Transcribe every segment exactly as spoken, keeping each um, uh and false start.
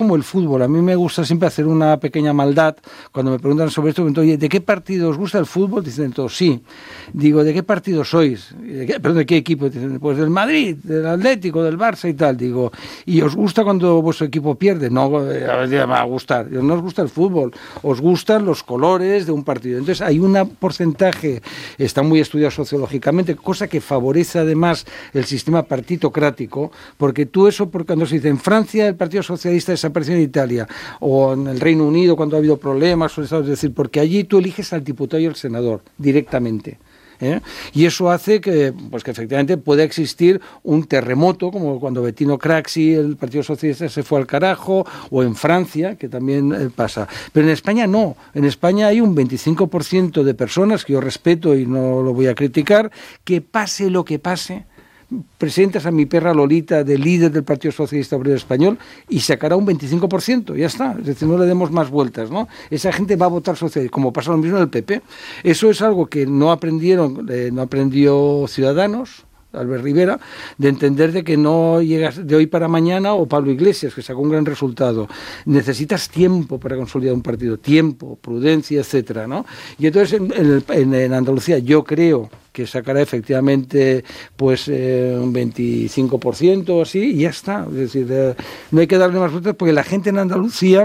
como el fútbol. A mí me gusta siempre hacer una pequeña maldad. Cuando me preguntan sobre esto, me pregunto, oye, ¿de qué partido os gusta el fútbol? Dicen todos, sí. Digo, ¿de qué partido sois? ¿De qué, perdón, ¿de qué equipo? Dicen, pues del Madrid, del Atlético, del Barça y tal. Digo, ¿y os gusta cuando vuestro equipo pierde? No, a ver, me va a gustar. Digo, no os gusta el fútbol, os gustan los colores de un partido. Entonces hay un porcentaje, está muy estudiado sociológicamente, cosa que favorece además el sistema partitocrático, porque tú eso, porque cuando se dice en Francia el Partido Socialista desapareció en Italia, o en el Reino Unido cuando ha habido problemas, es decir, porque allí tú eliges al diputado y al senador directamente. ¿Eh? Y eso hace que, pues que efectivamente pueda existir un terremoto, como cuando Bettino Craxi, el Partido Socialista, se fue al carajo, o en Francia, que también eh, pasa. Pero en España no. En España hay un veinticinco por ciento de personas, que yo respeto y no lo voy a criticar, que pase lo que pase, presentas a mi perra Lolita de líder del Partido Socialista Obrero Español y sacará un veinticinco por ciento, ya está, es decir, no le demos más vueltas, ¿no? Esa gente va a votar socialista, como pasa lo mismo en el P P. Eso es algo que no aprendieron, eh, no aprendió Ciudadanos, Albert Rivera, de entender de que no llegas de hoy para mañana, o Pablo Iglesias, que sacó un gran resultado. Necesitas tiempo para consolidar un partido, tiempo, prudencia, etcétera, ¿no? Y entonces en, en, en, en Andalucía yo creo que sacará efectivamente pues eh, un veinticinco por ciento o así, y ya está. Es decir, eh, no hay que darle más vueltas, porque la gente en Andalucía...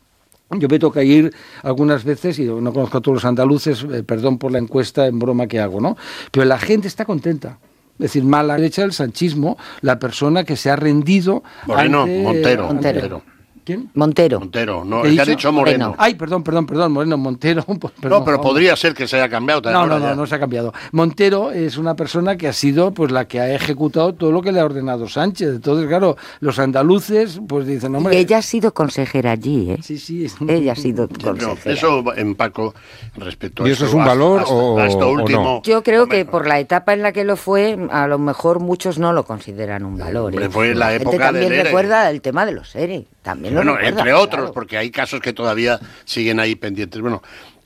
Yo me toca ir algunas veces, y no conozco a todos los andaluces, eh, perdón por la encuesta en broma que hago, ¿no? Pero la gente está contenta. Es decir, más a la derecha del sanchismo, la persona que se ha rendido... Moreno, ante, Montero, ante, Montero. ¿Quién? Montero. Montero, no, es que ha dicho Moreno. Moreno. Ay, perdón, perdón, perdón, Moreno, Montero. Perdón, no, pero no, podría ser que se haya cambiado. No, no, no, no, no se ha cambiado. Montero es una persona que ha sido pues la que ha ejecutado todo lo que le ha ordenado Sánchez. Entonces, claro, los andaluces pues dicen, hombre... Ella ha sido consejera allí, ¿eh? Sí, sí. Es... Ella ha sido consejera. No, eso en Paco, respecto a ¿Y eso es un valor hasta, o, hasta o último, no? Yo creo hombre, que por la etapa en la que lo fue, a lo mejor muchos no lo consideran un valor. Hombre, ¿eh? fue la la época gente también del recuerda el tema de los E R E. También bueno, lo recuerda, entre otros, claro. Porque hay casos que todavía siguen ahí pendientes. Bueno,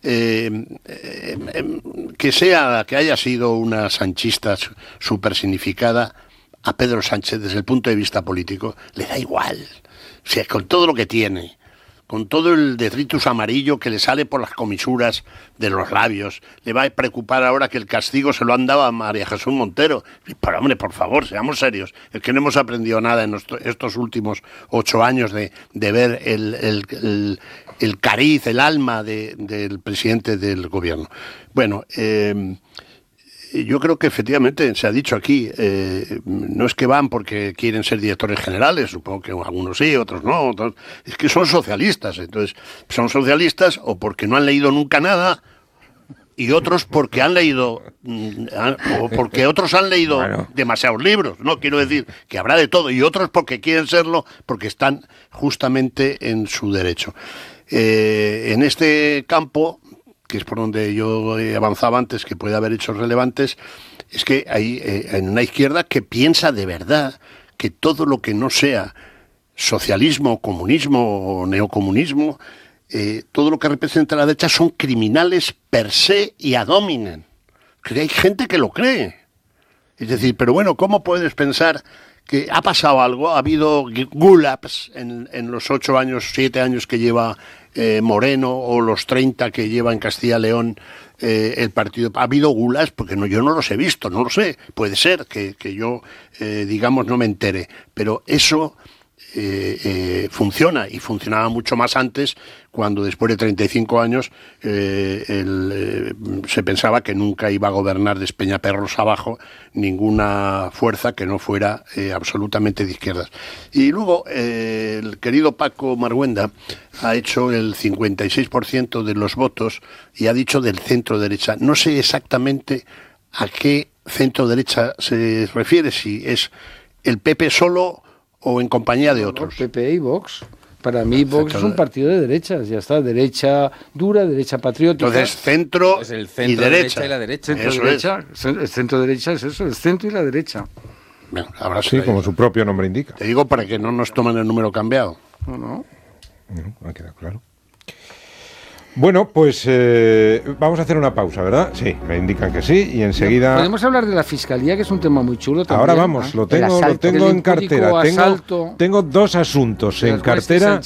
eh, eh, eh, que sea, que haya sido una sanchista súper significada, a Pedro Sánchez desde el punto de vista político le da igual. O sea, con todo lo que tiene, con todo el detritus amarillo que le sale por las comisuras de los labios, le va a preocupar ahora que el castigo se lo han dado a María Jesús Montero. Pero hombre, por favor, seamos serios. Es que no hemos aprendido nada en nuestro, estos últimos ocho años de, de ver el, el, el, el cariz, el alma de, del presidente del gobierno. Bueno, eh, yo creo que efectivamente se ha dicho aquí, eh, no es que van porque quieren ser directores generales, supongo que algunos sí, otros no, otros, es que son socialistas, entonces son socialistas o porque no han leído nunca nada, y otros porque han leído, o porque otros han leído bueno. demasiados libros, no quiero decir que habrá de todo, y otros porque quieren serlo, porque están justamente en su derecho. Eh, en este campo, que es por donde yo avanzaba antes, que puede haber hechos relevantes, es que hay eh, en una izquierda que piensa de verdad que todo lo que no sea socialismo, comunismo o neocomunismo, eh, todo lo que representa la derecha son criminales per se y ad hominem. Que hay gente que lo cree. Es decir, pero bueno, ¿cómo puedes pensar que ha pasado algo? Ha habido gulags en, en los ocho años, siete años que lleva eh, Moreno, o los treinta que lleva en Castilla y León eh, el partido. ¿Ha habido gulags? Porque no, yo no los he visto, no lo sé. Puede ser que, que yo, eh, digamos, no me entere. Pero eso eh, eh, funciona, y funcionaba mucho más antes, cuando después de treinta y cinco años eh, el, eh, se pensaba que nunca iba a gobernar Despeñaperros abajo ninguna fuerza que no fuera eh, absolutamente de izquierdas. Y luego eh, el querido Paco Marguenda ha hecho el cincuenta y seis por ciento de los votos y ha dicho del centro derecha. No sé exactamente a qué centro derecha se refiere, si es el P P solo o en compañía de otros. P P y Vox. Para mí Vox es un partido de derechas, ya está, derecha dura, derecha patriótica. Entonces, centro, es el centro y derecha. derecha y la derecha. Centro eso derecha, es. El centro derecha es eso, el centro y la derecha. Bueno, ahora sí, como su propio nombre indica. Te digo para que no nos tomen el número cambiado. No, no. No, ha quedado claro. Bueno, pues eh, vamos a hacer una pausa, ¿verdad? Sí, me indican que sí, y enseguida... Podemos hablar de la Fiscalía, que es un tema muy chulo también. Ahora vamos, lo tengo, lo tengo en cartera. Tengo, tengo dos asuntos en cartera.